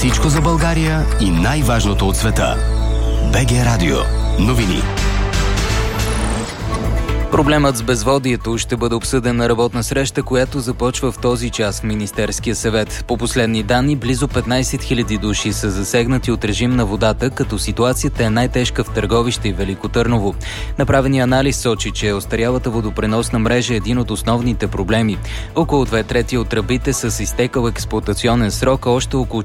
Всичко за България и най-важното от света. БГ Радио. Новини. Проблемът с безводието ще бъде обсъден на работна среща, която започва в този час в Министерския съвет. По последни данни, близо 15 000 души са засегнати от режим на водата, като ситуацията е най-тежка в Търговище и Велико Търново. Направеният анализ сочи, че остарялата водопреносна мрежа е един от основните проблеми. Около 2/3 от тръбите са с изтекал експлоатационен срок, а още около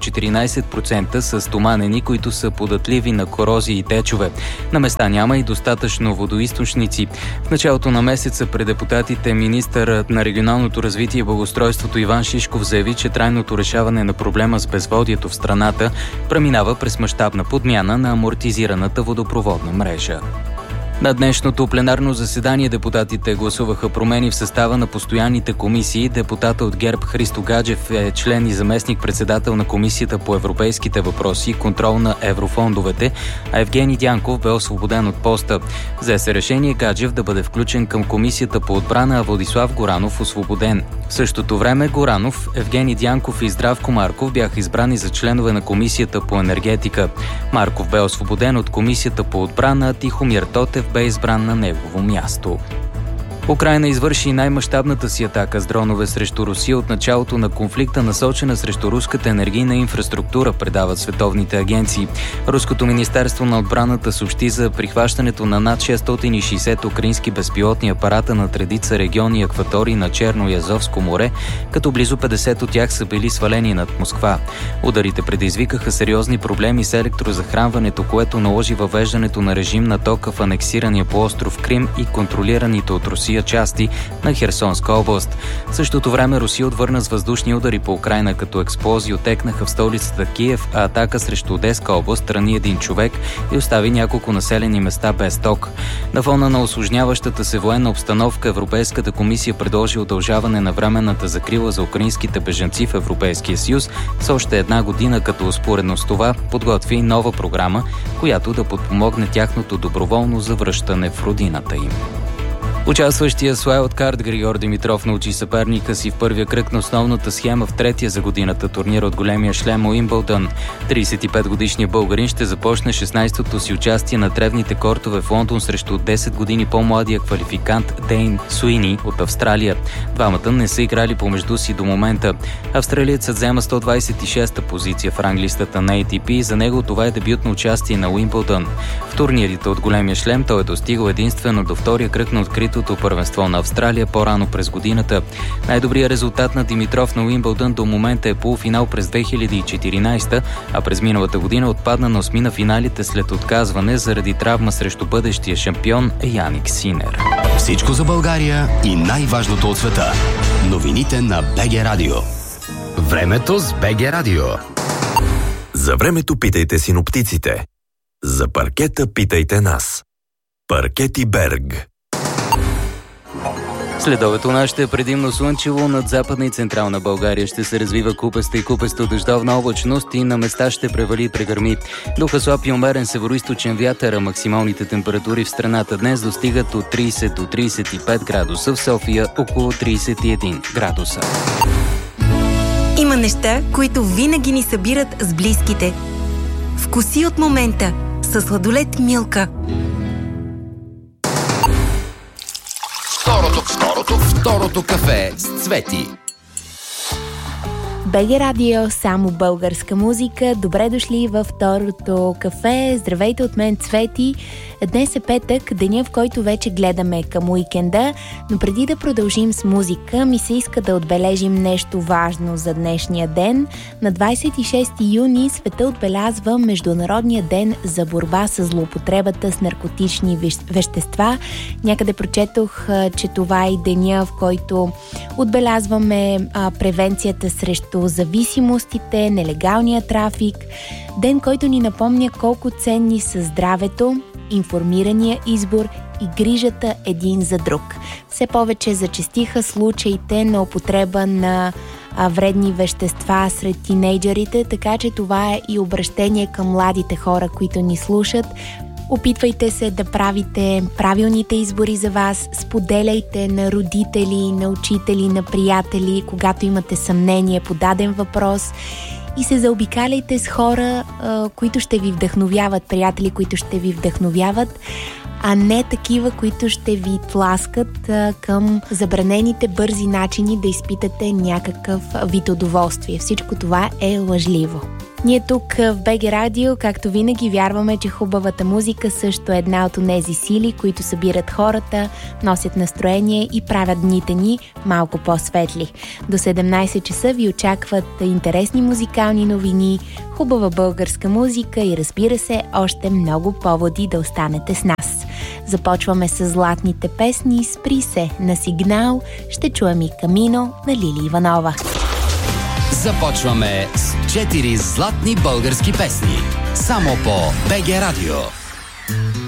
14% са стоманени, които са податливи на корозии и течове. На места няма и достатъчно водоизточници. В началото на месеца пред депутатите министърът на регионалното развитие и благоустройството Иван Шишков заяви, че трайното решаване на проблема с безводието в страната преминава през мащабна подмяна на амортизираната водопроводна мрежа. На днешното пленарно заседание депутатите гласуваха промени в състава на постоянните комисии. Депутата от ГЕРБ Христо Гаджев е член и заместник-председател на Комисията по европейските въпроси и контрол на еврофондовете, а Евгений Дянков бе освободен от поста. Взе се решение Гаджев да бъде включен към Комисията по отбрана, а Владислав Горанов освободен. В същото време Горанов, Евгений Дянков и Здравко Марков бяха избрани за членове на Комисията по енергетика. Марков бе освободен от Комисията по отбрана, а Тихомир Тотев бе избран на негово място. Украйна извърши най-мащабната си атака с дронове срещу Русия от началото на конфликта, насочена срещу руската енергийна инфраструктура, предават световните агенции. Руското министерство на отбраната съобщи за прихващането на над 660 украински безпилотни апарата на редица региони и акватории на Черно и Азовско море, като близо 50 от тях са били свалени над Москва. Ударите предизвикаха сериозни проблеми с електрозахранването, което наложи въвеждането на режим на тока в анексирания полуостров Крим и контролираните от Русия части на Херсонска област. В същото време Русия отвърна с въздушни удари по Украйна, като експлозии отекнаха в столицата Киев, а атака срещу Одеска област рани един човек и остави няколко населени места без ток. На фона на усложняващата се военна обстановка, Европейската комисия предложи удължаване на временната закрила за украинските бежанци в Европейския съюз с още една година, като успоредно с това подготви и нова програма, която да подпомогне тяхното доброволно завръщане в родината им. Участващия с Уайлдкарт Григор Димитров научи съперника си в първия кръг на основната схема в третия за годината турнир от големия шлем Уимбълдън. 35-годишният българин ще започне 16-то си участие на древните кортове в Лондон срещу 10 години по-младия квалификант Дейн Суини от Австралия. Двамата не са играли помежду си до момента. Австралиецът взема 126-та позиция в ранглистата на ATP и за него това е дебютно участие на Уимбълдън. В турнирите от големия шлем той е достигал единствено до втория кръг на откритото първенство на Австралия по-рано през годината. Най-добрият резултат на Димитров на Уимбълдън до момента е полуфинал през 2014, а през миналата година отпадна на осмина финалите след отказване заради травма срещу бъдещия шампион Яник Синер. Всичко за България и най-важното от света. Новините на БГ Радио. Времето с БГ Радио. За времето питайте синоптиците. За паркета питайте нас. Паркети Берг. Следобедно ще е предимно слънчево, над Западна и Централна България ще се развива купеста и купесто дъждовна облачност и на места ще превали и прегърми. Духа слаб и умерен североизточен вятър, а максималните температури в страната днес достигат от 30 до 35 градуса, в София около 31 градуса. Има неща, които винаги ни събират с близките. Вкуси от момента със сладолед Милка. Второто кафе с Цвети. БГ Радио, само българска музика. Добре дошли във второто кафе. Здравейте от мен, Цвети. Днес е петък, деня, в който вече гледаме към уикенда, но преди да продължим с музика, ми се иска да отбележим нещо важно за днешния ден. На 26 юни света отбелязва Международния ден за борба с злоупотребата с наркотични вещества. Някъде прочетох, че това е деня, в който отбелязваме превенцията срещу зависимостите, нелегалния трафик. Ден, който ни напомня колко ценни са здравето, информирания избор и грижата един за друг. Все повече зачестиха случаите на употреба на вредни вещества сред тинейджърите, така че това е и обращение към младите хора, които ни слушат. Опитвайте се да правите правилните избори за вас, споделяйте на родители, на учители, на приятели, когато имате съмнение по даден въпрос и се заобикаляйте с хора, които ще ви вдъхновяват, приятели, които ще ви вдъхновяват, а не такива, които ще ви тласкат към забранените бързи начини да изпитате някакъв вид удоволствие. Всичко това е лъжливо. Ние тук в БГ Радио, както винаги, вярваме, че хубавата музика също е една от онези сили, които събират хората, носят настроение и правят дните ни малко по-светли. До 17 часа ви очакват интересни музикални новини, хубава българска музика и, разбира се, още много поводи да останете с нас. Започваме с златните песни "Спри се" на Сигнал, ще чуем и "Камино" на Лили Иванова. Започваме с 4 златни български песни. Само по БГ Радио.